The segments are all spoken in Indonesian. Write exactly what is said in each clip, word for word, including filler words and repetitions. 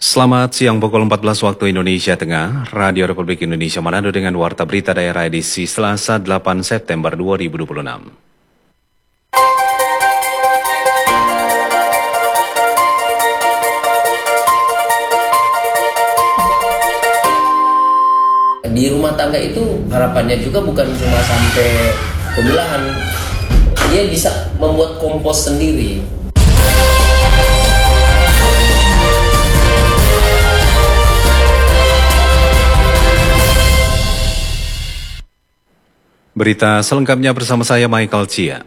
Selamat siang pukul empat belas waktu Indonesia Tengah, Radio Republik Indonesia Manado dengan Warta Berita Daerah edisi Selasa delapan September dua ribu dua puluh enam. Di rumah tangga itu harapannya juga bukan cuma sampai pemilahan, dia bisa membuat kompos sendiri. Berita selengkapnya bersama saya Michael Chia.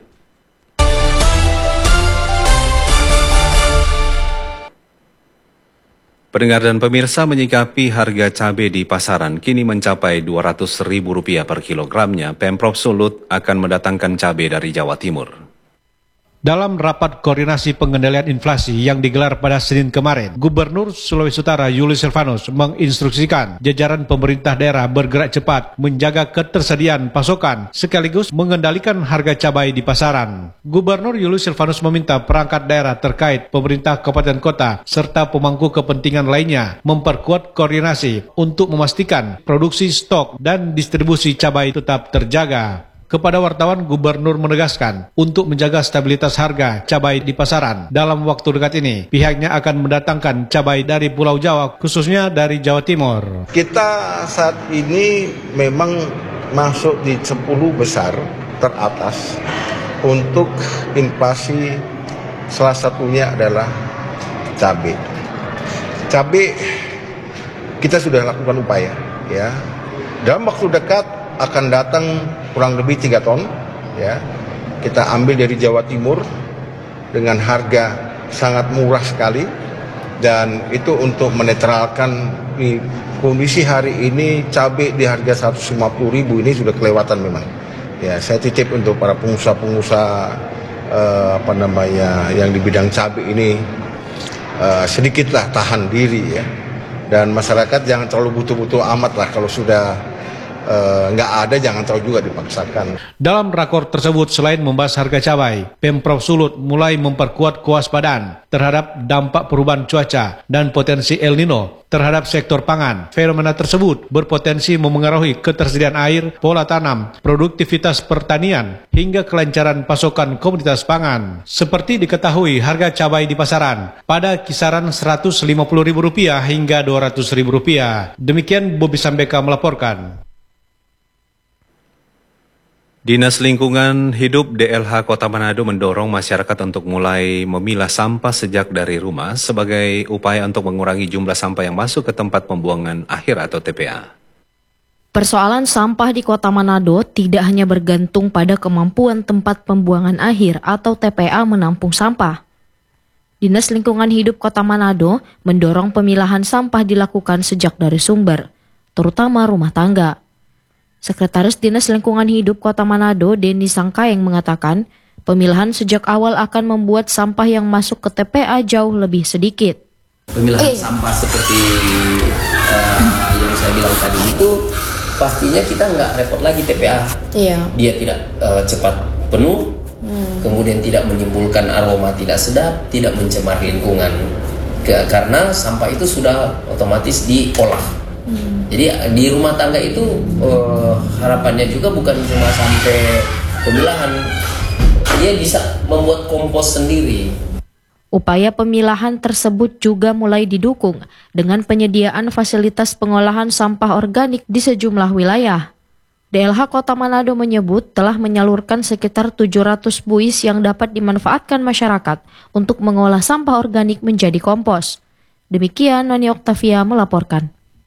Pendengar dan pemirsa, menyikapi harga cabai di pasaran kini mencapai dua ratus ribu rupiah per kilogramnya, Pemprov Sulut akan mendatangkan cabai dari Jawa Timur. Dalam rapat koordinasi pengendalian inflasi yang digelar pada Senin kemarin, Gubernur Sulawesi Utara Julius Silvanus menginstruksikan jajaran pemerintah daerah bergerak cepat menjaga ketersediaan pasokan sekaligus mengendalikan harga cabai di pasaran. Gubernur Julius Silvanus meminta perangkat daerah terkait pemerintah kabupaten kota serta pemangku kepentingan lainnya memperkuat koordinasi untuk memastikan produksi, stok, dan distribusi cabai tetap terjaga. Kepada wartawan, Gubernur menegaskan untuk menjaga stabilitas harga cabai di pasaran. Dalam waktu dekat ini, pihaknya akan mendatangkan cabai dari Pulau Jawa, khususnya dari Jawa Timur. Kita saat ini memang masuk di sepuluh besar teratas untuk inflasi, salah satunya adalah cabai. Cabai kita sudah lakukan upaya, ya. Dalam waktu dekat akan datang kurang lebih tiga ton, ya. Kita ambil dari Jawa Timur dengan harga sangat murah sekali, dan itu untuk menetralkan di kondisi hari ini cabai di harga seratus lima puluh ribu ini sudah kelewatan memang. Ya, saya titip untuk para pengusaha-pengusaha eh, apa namanya yang di bidang cabai ini eh, sedikitlah tahan diri, ya. Dan masyarakat jangan terlalu butuh-butuh amat lah, kalau sudah nggak uh, ada, jangan tahu juga dipaksakan. Dalam rakor tersebut, selain membahas harga cabai, Pemprov Sulut mulai memperkuat kewaspadaan terhadap dampak perubahan cuaca dan potensi El Nino terhadap sektor pangan. Fenomena tersebut berpotensi memengaruhi ketersediaan air, pola tanam, produktivitas pertanian, hingga kelancaran pasokan komoditas pangan. Seperti diketahui, harga cabai di pasaran pada kisaran seratus lima puluh ribu rupiah hingga dua ratus ribu rupiah. Demikian Bobi Sambeka melaporkan. Dinas Lingkungan Hidup D L H Kota Manado mendorong masyarakat untuk mulai memilah sampah sejak dari rumah sebagai upaya untuk mengurangi jumlah sampah yang masuk ke tempat pembuangan akhir atau T P A. Persoalan sampah di Kota Manado tidak hanya bergantung pada kemampuan tempat pembuangan akhir atau T P A menampung sampah. Dinas Lingkungan Hidup Kota Manado mendorong pemilahan sampah dilakukan sejak dari sumber, terutama rumah tangga. Sekretaris Dinas Lingkungan Hidup Kota Manado, Denny Sangkaeng, mengatakan pemilahan sejak awal akan membuat sampah yang masuk ke T P A jauh lebih sedikit. Pemilahan eh. sampah seperti uh, yang saya bilang tadi itu pastinya kita nggak repot lagi T P A. Iya. Dia tidak uh, cepat penuh, hmm. kemudian tidak menimbulkan aroma tidak sedap, tidak mencemar lingkungan. Ke, karena sampah itu sudah otomatis diolah. Hmm. Jadi di rumah tangga itu uh, harapannya juga bukan cuma sampai pemilahan, dia bisa membuat kompos sendiri. Upaya pemilahan tersebut juga mulai didukung dengan penyediaan fasilitas pengolahan sampah organik di sejumlah wilayah. D L H Kota Manado menyebut telah menyalurkan sekitar tujuh ratus buis yang dapat dimanfaatkan masyarakat untuk mengolah sampah organik menjadi kompos. Demikian Noni Oktavia melaporkan.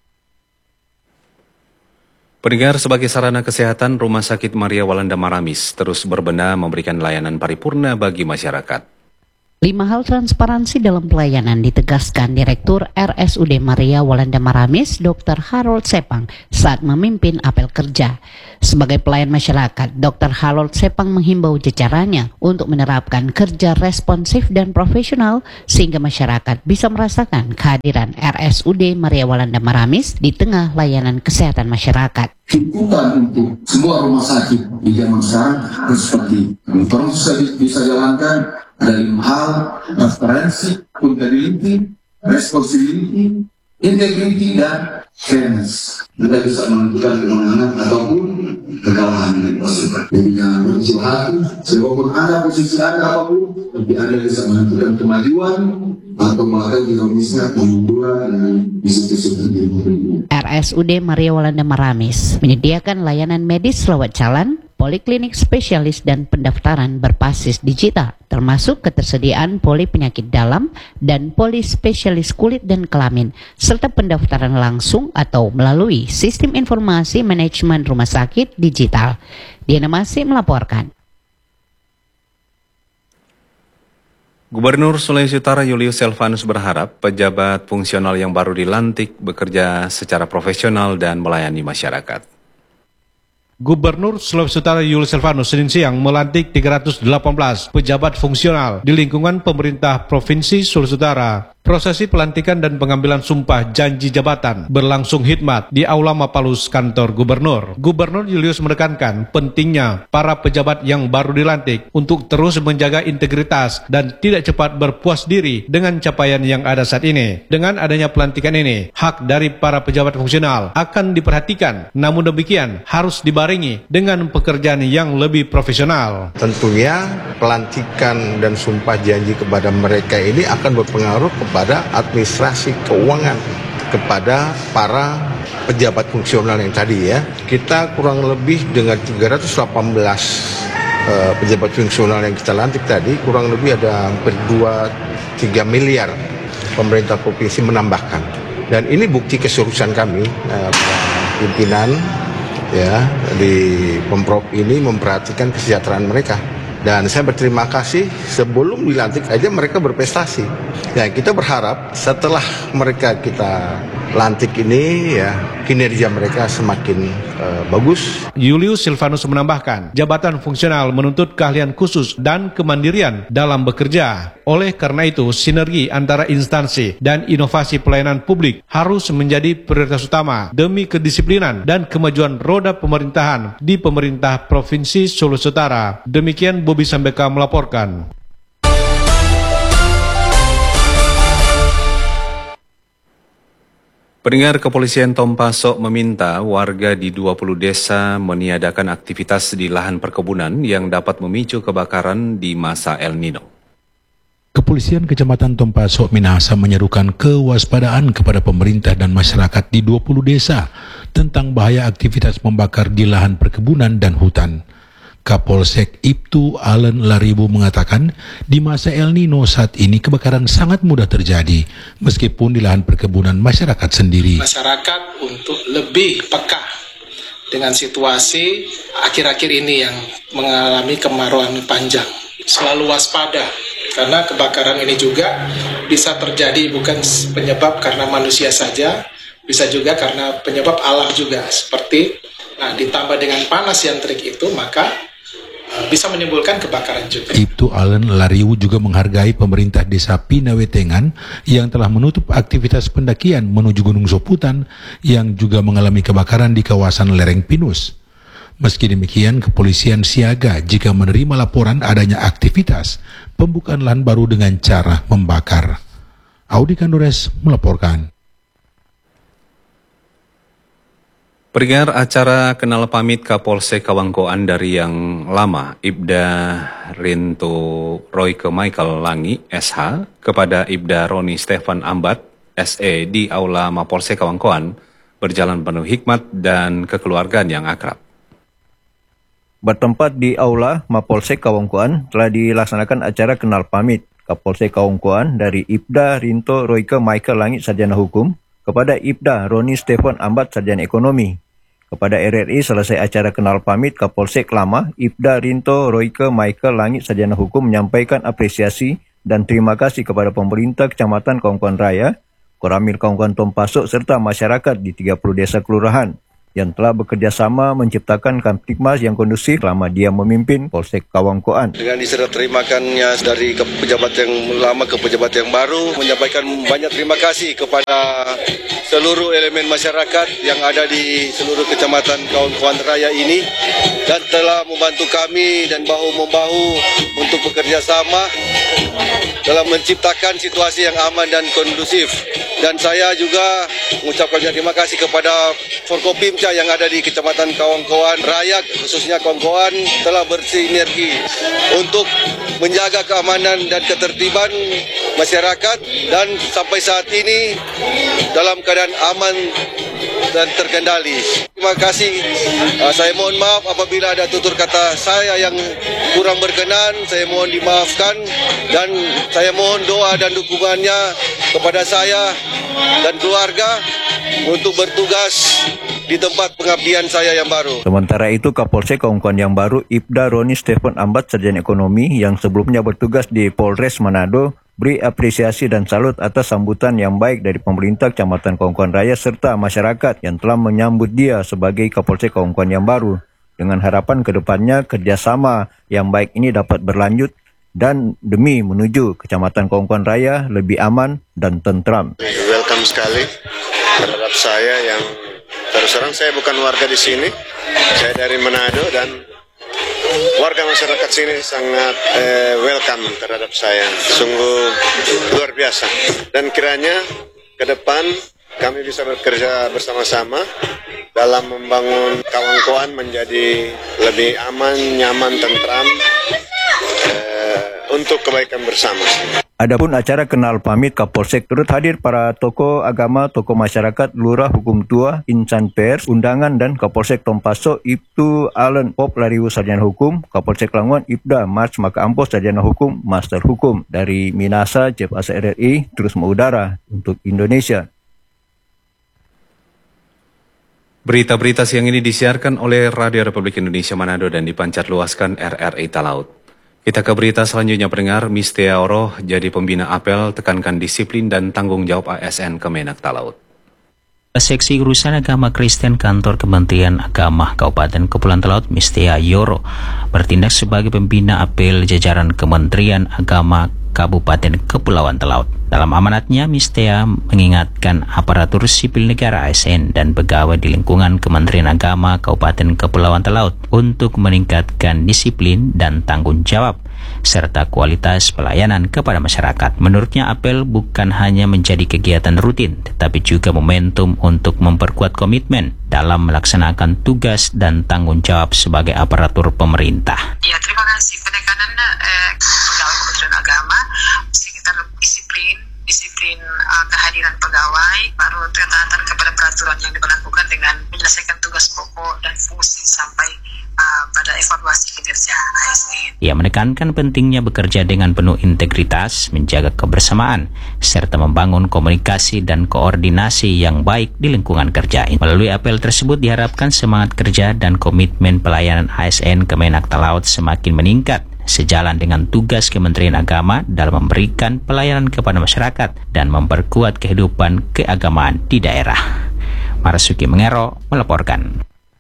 Pendengar, sebagai sarana kesehatan, Rumah Sakit Maria Walanda Maramis terus berbenah memberikan layanan paripurna bagi masyarakat. Lima hal transparansi dalam pelayanan ditegaskan Direktur R S U D Maria Walanda Maramis, Dokter Harold Sepang, saat memimpin apel kerja. Sebagai pelayan masyarakat, Dokter Harold Sepang menghimbau jajarannya untuk menerapkan kerja responsif dan profesional sehingga masyarakat bisa merasakan kehadiran R S U D Maria Walanda Maramis di tengah layanan kesehatan masyarakat. Tuntutan untuk semua rumah sakit di zaman sekarang harus seperti ini. Orang bisa, bisa jalankan ada lima hal: transparansi, akuntabilitas, responsibility, integrity, dan fairness. Kita bisa menentukan kemenangan ataupun kekalahan dari pasukan. Jadi jangan berkecil hati, sebabpun ada posisi ada apapun, tapi Anda bisa menentukan kemajuan atau bahkan dinamisnya kemunduran dan isu-isu terjadi. R S U D Maria Walanda Maramis menyediakan layanan medis lewat jalan, poliklinik spesialis dan pendaftaran berbasis digital, termasuk ketersediaan poli penyakit dalam dan poli spesialis kulit dan kelamin, serta pendaftaran langsung atau melalui sistem informasi manajemen rumah sakit digital. Diana Masih melaporkan. Gubernur Sulawesi Utara Julius Silvanus berharap pejabat fungsional yang baru dilantik bekerja secara profesional dan melayani masyarakat. Gubernur Sulawesi Utara Julius Silvanus Senin siang melantik tiga ratus delapan belas pejabat fungsional di lingkungan pemerintah Provinsi Sulawesi Utara. Prosesi pelantikan dan pengambilan sumpah janji jabatan berlangsung hikmat di Aula Mapalus kantor Gubernur. Gubernur Julius menekankan pentingnya para pejabat yang baru dilantik untuk terus menjaga integritas dan tidak cepat berpuas diri dengan capaian yang ada saat ini. Dengan adanya pelantikan ini, hak dari para pejabat fungsional akan diperhatikan, namun demikian harus dibarengi dengan pekerjaan yang lebih profesional. Tentunya pelantikan dan sumpah janji kepada mereka ini akan berpengaruh kepada pada administrasi keuangan kepada para pejabat fungsional yang tadi ya. Kita kurang lebih dengan tiga ratus delapan belas uh, pejabat fungsional yang kita lantik tadi, kurang lebih ada hampir dua tiga miliar pemerintah provinsi menambahkan. Dan ini bukti keseriusan kami uh, pimpinan ya di Pemprov ini memperhatikan kesejahteraan mereka. Dan saya berterima kasih sebelum dilantik aja mereka berprestasi. Ya, kita berharap setelah mereka kita lantik ini ya kinerja mereka semakin uh, bagus. Julius Silvanus menambahkan, jabatan fungsional menuntut keahlian khusus dan kemandirian dalam bekerja. Oleh karena itu, sinergi antara instansi dan inovasi pelayanan publik harus menjadi prioritas utama demi kedisiplinan dan kemajuan roda pemerintahan di pemerintah Provinsi Sulawesi Utara. Demikian Bobi Sambeka melaporkan. Pendengar, Kepolisian Tompaso meminta warga di dua puluh desa meniadakan aktivitas di lahan perkebunan yang dapat memicu kebakaran di masa El Nino. Kepolisian Kecamatan Tompaso Minahasa menyerukan kewaspadaan kepada pemerintah dan masyarakat di dua puluh desa tentang bahaya aktivitas membakar di lahan perkebunan dan hutan. Kapolsek Ibtu Allen Laribu mengatakan di masa El Nino saat ini kebakaran sangat mudah terjadi meskipun di lahan perkebunan masyarakat sendiri. Masyarakat untuk lebih peka dengan situasi akhir-akhir ini yang mengalami kemarauan panjang. Selalu waspada karena kebakaran ini juga bisa terjadi bukan penyebab karena manusia saja, bisa juga karena penyebab alam juga seperti nah ditambah dengan panas yang terik itu maka bisa menimbulkan kebakaran juga. Ibtu Allen Lariu juga menghargai pemerintah desa Pinawetengan yang telah menutup aktivitas pendakian menuju Gunung Soputan yang juga mengalami kebakaran di kawasan lereng Pinus. Meski demikian, kepolisian siaga jika menerima laporan adanya aktivitas pembukaan lahan baru dengan cara membakar. Audi Kandores melaporkan. Pendengar, acara kenal pamit Kapolsek Kawangkoan dari yang lama, Ibda Rinto Royke Michael Langi, S H, kepada Ibda Roni Stefan Ambat, S E, di Aula Mapolsek Kawangkoan, berjalan penuh hikmat dan kekeluargaan yang akrab. Bertempat di Aula Mapolsek Kawangkoan telah dilaksanakan acara kenal pamit Kapolsek Kawangkoan dari Ibda Rinto Royke Michael Langi, Sarjana Hukum, kepada Ibda Roni Stefan Ambat, Sarjana Ekonomi. Kepada R R I selesai acara kenal pamit Kapolsek Lama, Ibda Rinto Royke Michael Langi, Sarjana Hukum, menyampaikan apresiasi dan terima kasih kepada pemerintah Kecamatan Kawangkoan Raya, Koramil Kawangkoan Tompaso, serta masyarakat di tiga puluh desa kelurahan yang telah bekerja sama menciptakan Kamtipmas yang kondusif selama dia memimpin Polsek Kawangkoan. Dengan diserah terimakannya dari pejabat yang lama ke pejabat yang baru, menyampaikan banyak terima kasih kepada seluruh elemen masyarakat yang ada di seluruh Kecamatan Kawangkoan Raya ini dan telah membantu kami dan bahu-membahu untuk bekerja sama dalam menciptakan situasi yang aman dan kondusif. Dan saya juga mengucapkan terima kasih kepada Forkopimca yang ada di Kecamatan Kawangkoan Raya, khususnya Kawangkoan, telah bersinergi untuk menjaga keamanan dan ketertiban masyarakat, dan sampai saat ini dalam keadaan aman dan terkendali. Terima kasih. Uh, saya mohon maaf apabila ada tutur kata saya yang kurang berkenan. Saya mohon dimaafkan, dan saya mohon doa dan dukungannya kepada saya dan keluarga untuk bertugas di tempat pengabdian saya yang baru. Sementara itu, Kapolsek Kaungkuan yang baru, Ibda Roni Stefan Ambat, Sarjana Ekonomi, yang sebelumnya bertugas di Polres Manado, beri apresiasi dan salut atas sambutan yang baik dari pemerintah Kecamatan Kaungkuan Raya serta masyarakat yang telah menyambut dia sebagai Kapolsek Kaungkuan yang baru. Dengan harapan kedepannya kerjasama yang baik ini dapat berlanjut dan demi menuju Kecamatan Kaungkuan Raya lebih aman dan tentram. Welcome sekali terhadap saya yang terus terang saya bukan warga di sini, saya dari Manado, dan warga masyarakat sini sangat eh, welcome terhadap saya, sungguh luar biasa. Dan kiranya ke depan kami bisa bekerja bersama-sama dalam membangun Kawangkoan menjadi lebih aman, nyaman, tentram eh, untuk kebaikan bersama. Adapun acara kenal pamit Kapolsek turut hadir para tokoh agama, tokoh masyarakat, lurah, hukum tua, insan pers, undangan, dan Kapolsek Tompaso Ibtu Allen Pop Lariwu Sarjana Hukum, Kapolsek Languan Ibda March Maka Ampos Sarjana Hukum, Master Hukum. Dari Minasa, Chief Asa R R I terus mengudara untuk Indonesia. Berita-berita siang ini disiarkan oleh Radio Republik Indonesia Manado dan dipancar luaskan R R I Talaut. Kita ke berita selanjutnya, pendengar. Mistea Oroh jadi pembina apel tekankan disiplin dan tanggung jawab A S N Kemenak Talaut. Seksi Urusan Agama Kristen Kantor Kementerian Agama Kabupaten Kepulauan Talaut, Mistea Yoro, bertindak sebagai pembina apel jajaran Kementerian Agama Kabupaten Kepulauan Talaut. Dalam amanatnya, Mistea mengingatkan aparatur sipil negara A S N dan pegawai di lingkungan Kementerian Agama Kabupaten Kepulauan Talaut untuk meningkatkan disiplin dan tanggung jawab serta kualitas pelayanan kepada masyarakat. Menurutnya, apel bukan hanya menjadi kegiatan rutin, tetapi juga momentum untuk memperkuat komitmen dalam melaksanakan tugas dan tanggung jawab sebagai aparatur pemerintah. Ya, terima kasih. Penekanan eh, pegawai Kementerian Agama sekitar disiplin, disiplin uh, kehadiran pegawai, baru ketaatan kepada peraturan yang diberlakukan dengan menyelesaikan tugas pokok dan fungsi sampai uh, pada evaluasi kinerja A S N. Ia menekankan pentingnya bekerja dengan penuh integritas, menjaga kebersamaan, serta membangun komunikasi dan koordinasi yang baik di lingkungan kerja. Melalui apel tersebut diharapkan semangat kerja dan komitmen pelayanan A S N Kemenak Talaut semakin meningkat, sejalan dengan tugas Kementerian Agama dalam memberikan pelayanan kepada masyarakat dan memperkuat kehidupan keagamaan di daerah. Marasuki Mengero melaporkan.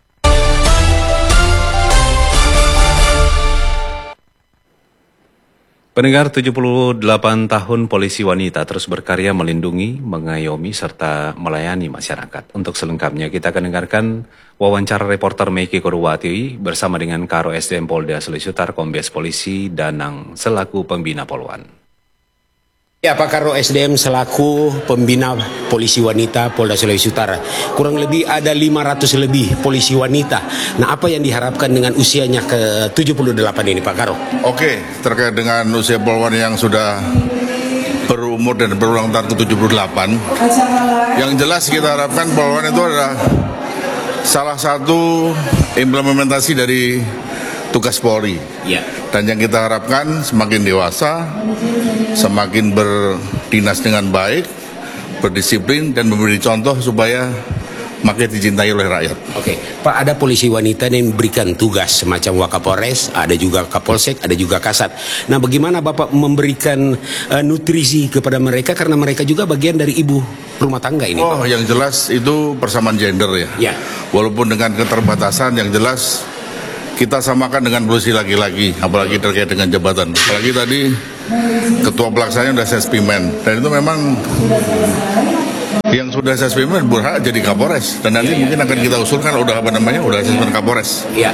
Pendengar, tujuh puluh delapan tahun polisi wanita terus berkarya melindungi, mengayomi, serta melayani masyarakat. Untuk selengkapnya kita akan dengarkan wawancara reporter Meiki Koruwati bersama dengan Karo S D M Polda Sulawesi Utara Kombes Polisi Danang selaku pembina Polwan. Ya, Pak Karo S D M selaku pembina polisi wanita Polda Sulawesi Utara. Kurang lebih ada lima ratus lebih polisi wanita. Nah, apa yang diharapkan dengan usianya ke tujuh puluh delapan ini, Pak Karo? Oke, terkait dengan usia polwan yang sudah berumur dan berulang tahun ke tujuh puluh delapan, yang jelas kita harapkan polwan itu adalah salah satu implementasi dari tugas Polri. Ya. Dan yang kita harapkan semakin dewasa, semakin berdinas dengan baik, berdisiplin, dan memberi contoh supaya makin dicintai oleh rakyat. Oke, Pak, ada polisi wanita yang memberikan tugas semacam Wakapolres, ada juga Kapolsek, ada juga Kasat. Nah, bagaimana Bapak memberikan uh, nutrisi kepada mereka, karena mereka juga bagian dari ibu rumah tangga ini? Oh, Pak. Yang jelas itu persamaan gender ya. Ya. Walaupun dengan keterbatasan, yang jelas kita samakan dengan polisi laki-laki, apalagi terkait dengan jabatan. Apalagi tadi ketua pelaksananya sudah sespimen, dan itu memang yang sudah sespimen berhak jadi Kapolres, dan nanti ya, ya, mungkin akan kita usulkan udah apa namanya udah sespimen Kapolres. Iya.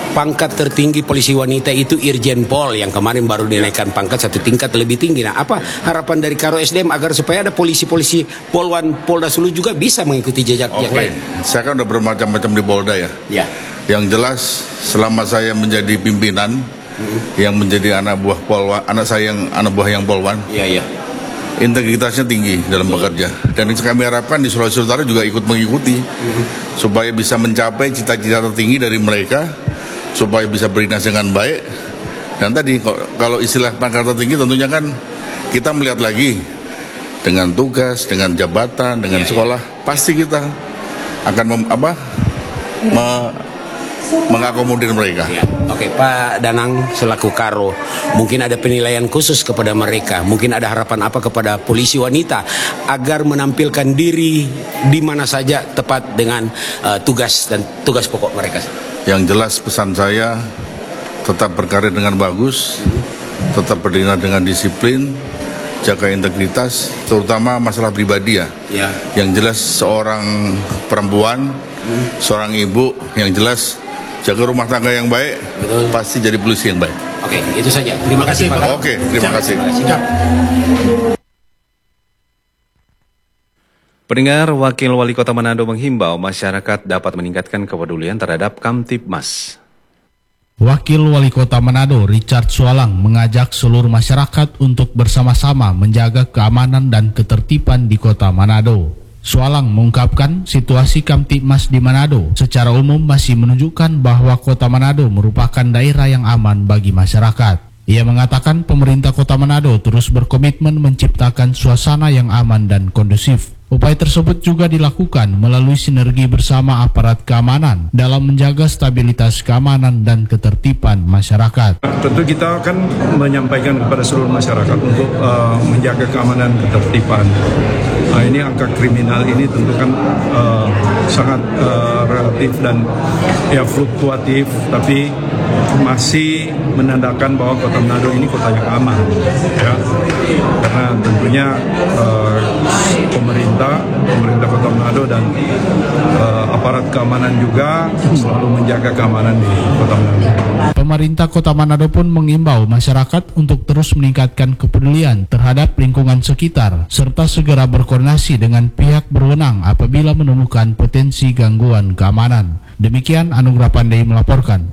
pangkat tertinggi polisi wanita itu Irjen Pol yang kemarin baru dinaikkan pangkat satu tingkat lebih tinggi. Nah, apa harapan dari Karo S D M agar supaya ada polisi-polisi Polwan Polda Sulu juga bisa mengikuti jejak yang lain? Saya kan udah bermacam-macam di Polda ya. Ya. Yang jelas selama saya menjadi pimpinan hmm. yang menjadi anak buah Polwan, anak saya yang anak buah yang Polwan. Iya, iya. Integritasnya tinggi dalam bekerja, dan yang kami harapkan di Sulawesi Utara juga ikut mengikuti mm-hmm. supaya bisa mencapai cita-cita tertinggi dari mereka, supaya bisa berinas dengan baik. Dan tadi kalau istilah pangkat tertinggi tentunya kan kita melihat lagi dengan tugas, dengan jabatan, dengan sekolah, pasti kita akan mem, apa, me, mengakomodir mereka. Ya. Oke, Pak Danang selaku Karo, mungkin ada penilaian khusus kepada mereka, mungkin ada harapan apa kepada polisi wanita agar menampilkan diri di mana saja tepat dengan uh, tugas dan tugas pokok mereka. Yang jelas pesan saya tetap berkarir dengan bagus, tetap berdiri dengan disiplin, jaga integritas, terutama masalah pribadi ya. Ya. Yang jelas seorang perempuan, hmm. seorang ibu, yang jelas jaga rumah tangga yang baik, betul. Pasti jadi polisi yang baik. Oke, itu saja. Terima kasih, Pak. Oke, terima kasih. Pendengar, Wakil Wali Kota Manado menghimbau masyarakat dapat meningkatkan kepedulian terhadap Kamtibmas. Wakil Wali Kota Manado Richard Sualang mengajak seluruh masyarakat untuk bersama-sama menjaga keamanan dan ketertiban di Kota Manado. Sualang mengungkapkan situasi Kamtibmas di Manado secara umum masih menunjukkan bahwa Kota Manado merupakan daerah yang aman bagi masyarakat. Ia mengatakan pemerintah Kota Manado terus berkomitmen menciptakan suasana yang aman dan kondusif. Upaya tersebut juga dilakukan melalui sinergi bersama aparat keamanan dalam menjaga stabilitas keamanan dan ketertiban masyarakat. Tentu kita akan menyampaikan kepada seluruh masyarakat untuk uh, menjaga keamanan dan ketertiban. Nah, ini angka kriminal ini tentu kan uh, sangat uh, relatif dan ya fluktuatif, tapi masih menandakan bahwa Kota Manado ini kota yang aman, ya. Karena tentunya uh, pemerintah, pemerintah Kota Manado dan uh, aparat keamanan juga selalu menjaga keamanan di Kota Manado. Pemerintah Kota Manado pun mengimbau masyarakat untuk terus meningkatkan kepedulian terhadap lingkungan sekitar serta segera berkoordinasi dengan pihak berwenang apabila menemukan potensi gangguan keamanan. Demikian Anugrah Pandey melaporkan.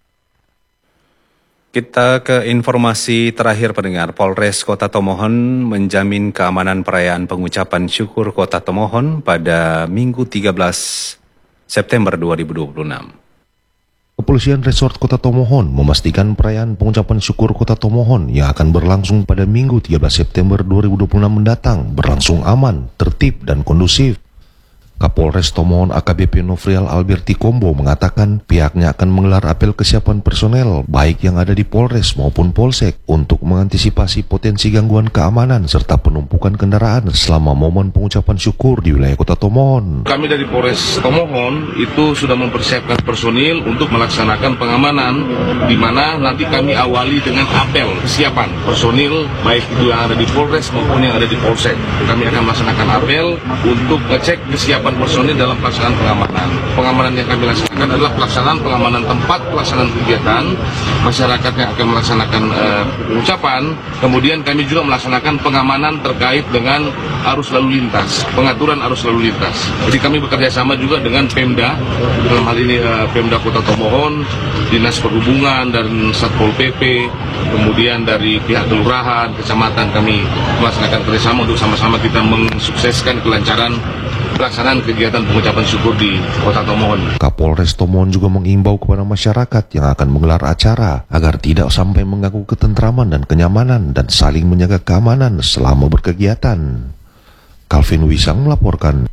Kita ke informasi terakhir pendengar. Polres Kota Tomohon menjamin keamanan perayaan pengucapan syukur Kota Tomohon pada Minggu tiga belas September dua ribu dua puluh enam. Kepolisian Resort Kota Tomohon memastikan perayaan pengucapan syukur Kota Tomohon yang akan berlangsung pada Minggu tiga belas September dua ribu dua puluh enam mendatang berlangsung aman, tertib, dan kondusif. Kapolres Tomohon A K B P Nofrial Alberti Kombo mengatakan pihaknya akan menggelar apel kesiapan personel baik yang ada di Polres maupun Polsek untuk mengantisipasi potensi gangguan keamanan serta penumpukan kendaraan selama momen pengucapan syukur di wilayah Kota Tomohon. Kami dari Polres Tomohon itu sudah mempersiapkan personil untuk melaksanakan pengamanan, di mana nanti kami awali dengan apel kesiapan personil baik itu yang ada di Polres maupun yang ada di Polsek. Kami akan melaksanakan apel untuk ngecek kesiapan personil dalam pelaksanaan pengamanan. Pengamanan yang kami laksanakan adalah pelaksanaan pengamanan tempat, pelaksanaan kegiatan, masyarakat yang akan melaksanakan uh, ucapan, kemudian kami juga melaksanakan pengamanan terkait dengan arus lalu lintas, pengaturan arus lalu lintas. Jadi kami bekerja sama juga dengan Pemda, dalam hal ini uh, Pemda Kota Tomohon, Dinas Perhubungan dan Satpol P P, kemudian dari pihak kelurahan, kecamatan, kami melaksanakan kerjasama untuk sama-sama kita mensukseskan kelancaran pelaksanaan kegiatan pengucapan syukur di Kota Tomohon. Kapolres Tomohon juga mengimbau kepada masyarakat yang akan menggelar acara agar tidak sampai mengganggu ketentraman dan kenyamanan dan saling menjaga keamanan selama berkegiatan. Calvin Wisang melaporkan.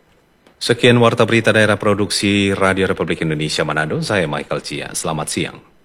Sekian warta berita daerah produksi Radio Republik Indonesia Manado, saya Michael Chia. Selamat siang.